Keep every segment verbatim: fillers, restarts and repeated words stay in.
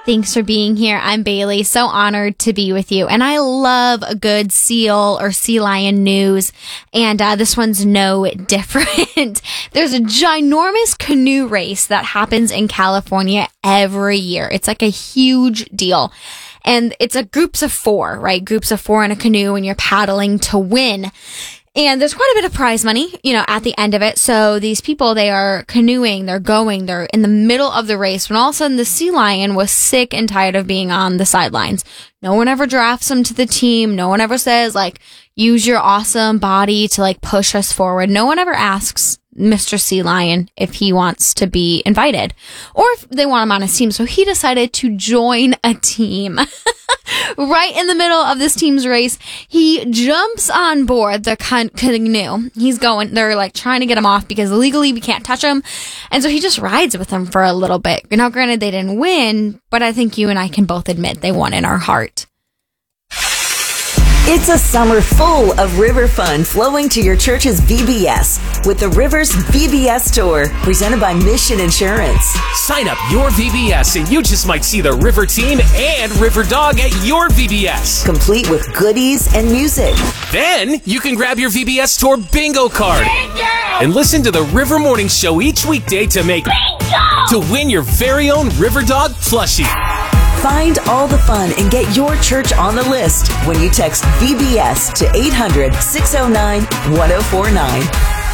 Thanks for being here. I'm Bailey. So honored to be with you. And I love a good seal or sea lion news. And uh, this one's no different. There's a ginormous canoe race that happens in California every year. It's like a huge deal. And it's a groups of four, right? Groups of four in a canoe, and you're paddling to win. And there's quite a bit of prize money, you know, at the end of it. So these people, they are canoeing, they're going, they're in the middle of the race when all of a sudden the sea lion was sick and tired of being on the sidelines. No one ever drafts him to the team. No one ever says, like, use your awesome body to, like, push us forward. No one ever asks Mister Sea Lion if he wants to be invited or if they want him on his team. So he decided to join a team. Right in the middle of this team's race, he jumps on board the can- canoe. He's going, they're like trying to get him off because legally we can't touch him. And so he just rides with them for a little bit. Now, granted, they didn't win, but I think you and I can both admit they won in our heart. It's a summer full of river fun flowing to your church's V B S with the Rivers V B S Tour, presented by Mission Insurance. Sign up your V B S and you just might see the River Team and River Dog at your V B S. Complete with goodies and music. Then you can grab your V B S Tour bingo card bingo! and listen to the River Morning Show each weekday to make bingo! to win your very own River Dog plushie. Find all the fun and get your church on the list when you text V B S to eight hundred, six oh nine, one oh four nine.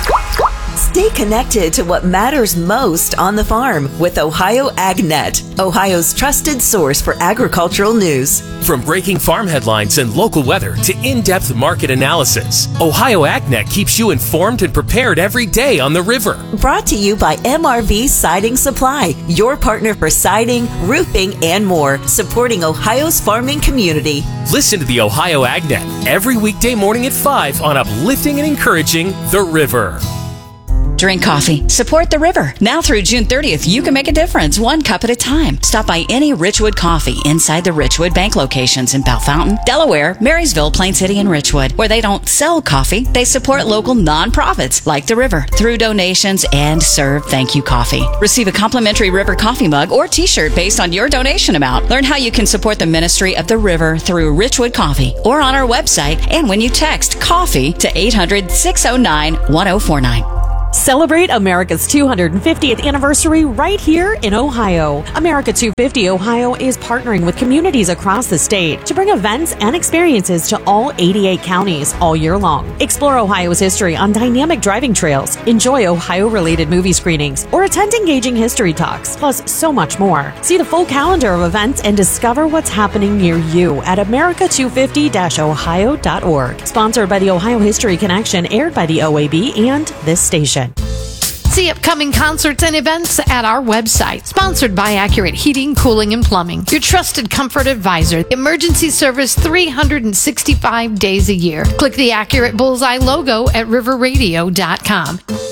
Stay connected to what matters most on the farm with Ohio AgNet, Ohio's trusted source for agricultural news. From breaking farm headlines and local weather to in-depth market analysis, Ohio AgNet keeps you informed and prepared every day on the river. Brought to you by M R V Siding Supply, your partner for siding, roofing, and more, supporting Ohio's farming community. Listen to the Ohio AgNet every weekday morning at five on uplifting and encouraging the river. Drink coffee. Support the river. Now through June thirtieth, you can make a difference one cup at a time. Stop by any Richwood Coffee inside the Richwood Bank locations in Bell Fountain, Delaware, Marysville, Plain City, and Richwood, where they don't sell coffee. They support local nonprofits like the river through donations and serve thank you coffee. Receive a complimentary River coffee mug or t-shirt based on your donation amount. Learn how you can support the ministry of the river through Richwood Coffee or on our website and when you text coffee to eight hundred, six oh nine, one oh four nine. Celebrate America's two hundred fiftieth anniversary right here in Ohio. America two fifty Ohio is partnering with communities across the state to bring events and experiences to all eighty-eight counties all year long. Explore Ohio's history on dynamic driving trails, enjoy Ohio-related movie screenings, or attend engaging history talks, plus so much more. See the full calendar of events and discover what's happening near you at america two fifty dash ohio dot org. Sponsored by the Ohio History Connection, aired by the O A B and this station. See upcoming concerts and events at our website. Sponsored by Accurate Heating, Cooling, and Plumbing. Your trusted comfort advisor. Emergency service three hundred sixty-five days a year. Click the Accurate Bullseye logo at river radio dot com.